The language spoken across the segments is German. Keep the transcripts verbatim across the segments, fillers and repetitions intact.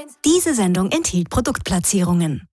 Diese Sendung enthielt Produktplatzierungen.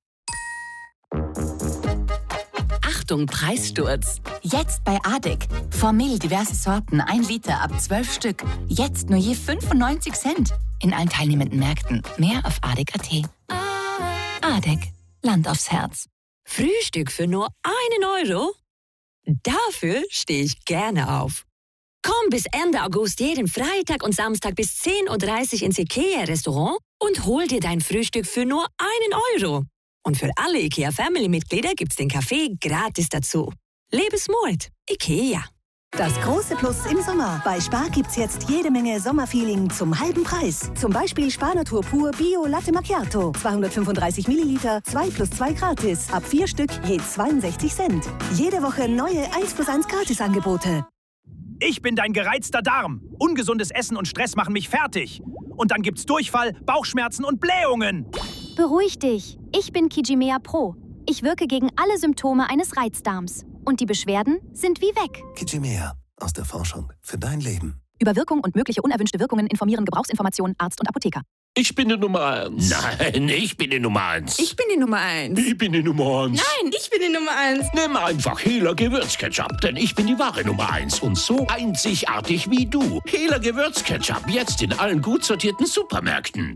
Achtung, Preissturz. Jetzt bei Adek. Formel diverse Sorten, ein Liter ab zwölf Stück. Jetzt nur je fünfundneunzig Cent. In allen teilnehmenden Märkten. Mehr auf adek punkt at. Adek. Land aufs Herz. Frühstück für nur einen Euro? Dafür stehe ich gerne auf. Komm bis Ende August jeden Freitag und Samstag bis zehn Uhr dreißig ins IKEA-Restaurant und hol dir dein Frühstück für nur einen Euro. Und für alle IKEA-Family-Mitglieder gibt's den Kaffee gratis dazu. Lebensmut. IKEA. Das große Plus im Sommer. Bei Spar gibt's jetzt jede Menge Sommerfeeling zum halben Preis. Zum Beispiel Spar Natur Pur Bio Latte Macchiato. zweihundertfünfunddreißig Milliliter, zwei plus zwei gratis. Ab vier Stück je zweiundsechzig Cent. Jede Woche neue eins plus eins Gratisangebote. Ich bin dein gereizter Darm. Ungesundes Essen und Stress machen mich fertig. Und dann gibt's Durchfall, Bauchschmerzen und Blähungen. Beruhig dich. Ich bin Kijimea Pro. Ich wirke gegen alle Symptome eines Reizdarms. Und die Beschwerden sind wie weg. Kijimea. Aus der Forschung für dein Leben. Über Wirkung und mögliche unerwünschte Wirkungen informieren Gebrauchsinformationen Arzt und Apotheker. Ich bin die Nummer eins. Nein, ich bin die Nummer eins. Ich bin die Nummer eins. Ich bin die Nummer eins. Nein, ich bin die Nummer eins. Nimm einfach Hela Gewürzketchup, denn ich bin die wahre Nummer eins und so einzigartig wie du. Hela Gewürzketchup, jetzt in allen gut sortierten Supermärkten.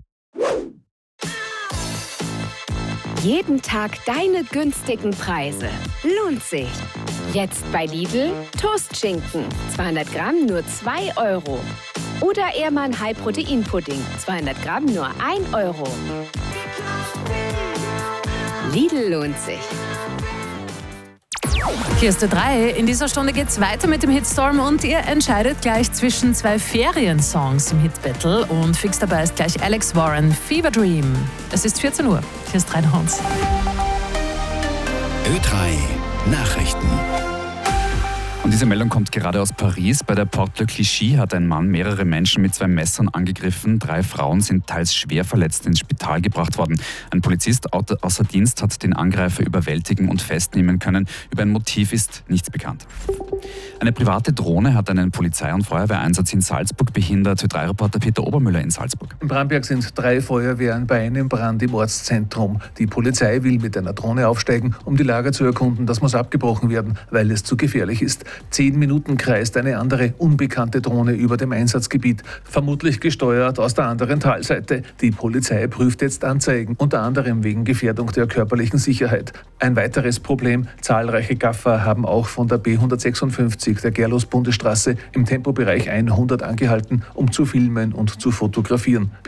Jeden Tag deine günstigen Preise. Lohnt sich. Jetzt bei Lidl Toastschinken. zweihundert Gramm nur zwei Euro. Oder Ehrmann High-Protein-Pudding. zweihundert Gramm nur ein Euro. Lidl lohnt sich. Hier ist der drei. In dieser Stunde geht's weiter mit dem Hitstorm und ihr entscheidet gleich zwischen zwei Feriensongs im Hitbattle und fix dabei ist gleich Alex Warren, Fever Dream. Es ist vierzehn Uhr. Hier ist Reinholz. Ö drei Nachrichten. Und diese Meldung kommt gerade aus Paris. Bei der Porte de Clichy hat ein Mann mehrere Menschen mit zwei Messern angegriffen. Drei Frauen sind teils schwer verletzt ins Spital gebracht worden. Ein Polizist außer Dienst hat den Angreifer überwältigen und festnehmen können. Über ein Motiv ist nichts bekannt. Eine private Drohne hat einen Polizei- und Feuerwehreinsatz in Salzburg behindert. Ö drei Reporter Peter Obermüller in Salzburg. In Bramberg sind drei Feuerwehren bei einem Brand im Ortszentrum. Die Polizei will mit einer Drohne aufsteigen, um die Lage zu erkunden. Das muss abgebrochen werden, weil es zu gefährlich ist. Zehn Minuten kreist eine andere, unbekannte Drohne über dem Einsatzgebiet, vermutlich gesteuert aus der anderen Talseite. Die Polizei prüft jetzt Anzeigen, unter anderem wegen Gefährdung der körperlichen Sicherheit. Ein weiteres Problem, zahlreiche Gaffer haben auch von der B hundertsechsundfünfzig der Gerlos-Bundesstraße im Tempobereich hundert angehalten, um zu filmen und zu fotografieren.